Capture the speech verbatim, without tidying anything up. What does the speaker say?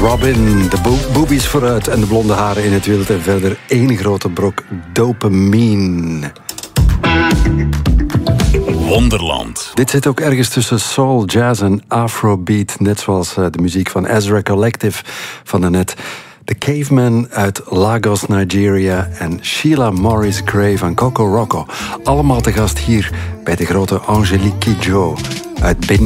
Robin, de bo- boobies vooruit en de blonde haren in het wild. En verder één grote brok dopamine. Wonderland. Dit zit ook ergens tussen soul, jazz en afrobeat. Net zoals de muziek van Ezra Collective van daarnet. The Caveman uit Lagos, Nigeria. En Sheila Morris Gray van Coco Rocco. Allemaal te gast hier bij de grote Angelique Kidjo uit Benin.